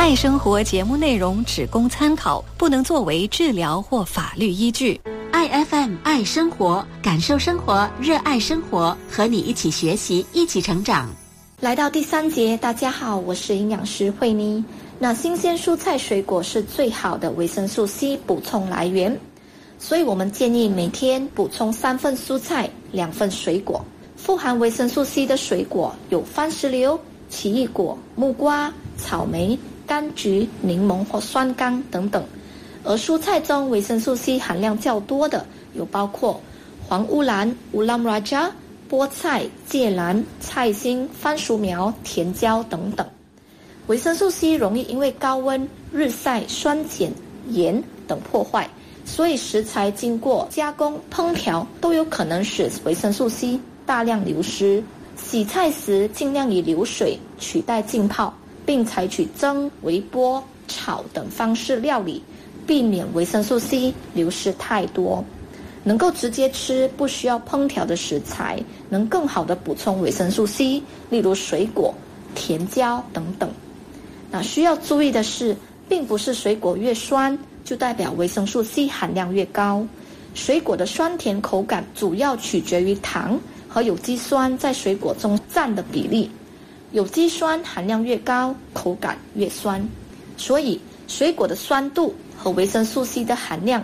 爱生活节目内容只供参考，不能作为治疗或法律依据。 爱 FM 爱生活，感受生活，热爱生活，和你一起学习，一起成长。 来到第3节，大家好，我是营养师慧妮。那新鲜蔬菜水果是最好的维生素 C 补充来源，所以我们建议每天补充3份蔬菜，2份水果。富含维生素 C 的水果有番石榴、奇异果、木瓜、草莓、柑橘、柠檬或酸柑等等。而蔬菜中维生素 C 含量较多的有包括黄乌兰、乌拉姆拉加、菠菜、芥蓝、菜心、番薯苗、甜椒等等。维生素 C 容易因为高温、日晒、酸碱、盐等破坏，所以食材经过加工、烹调都有可能使维生素 C 大量流失。洗菜时尽量以流水取代浸泡，并采取蒸、微波、炒等方式料理，避免维生素 C 流失太多。能够直接吃不需要烹调的食材，能更好的补充维生素 C， 例如水果、甜椒等等。那需要注意的是，并不是水果越酸就代表维生素 C 含量越高。水果的酸甜口感主要取决于糖和有机酸在水果中占的比例，有机酸含量越高，口感越酸。所以水果的酸度和维生素 C 的含量